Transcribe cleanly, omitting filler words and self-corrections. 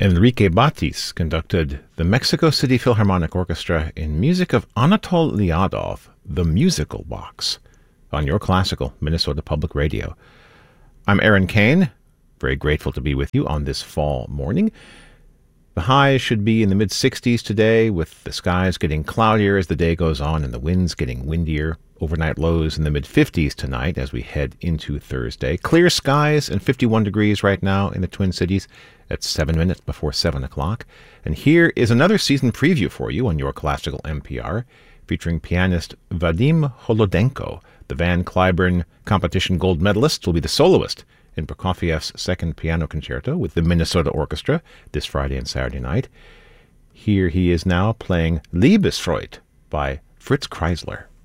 Enrique Batis conducted the Mexico City Philharmonic Orchestra in music of Anatol Liadov, The Musical Box, on Your Classical Minnesota Public Radio. I'm Aaron Kane, very grateful to be with you on this fall morning. The highs should be in the mid-60s today, with the skies getting cloudier as the day goes on and the winds getting windier. Overnight lows in the mid-50s tonight as we head into Thursday. Clear skies and 51 degrees right now in the Twin Cities at 7 minutes before 7 o'clock. And here is another season preview for you on Your Classical NPR, featuring pianist Vadim Holodenko. The Van Cliburn Competition gold medalist will be the soloist in Prokofiev's second piano concerto with the Minnesota Orchestra this Friday and Saturday night. Here he is now playing Liebesfreude by Fritz Kreisler.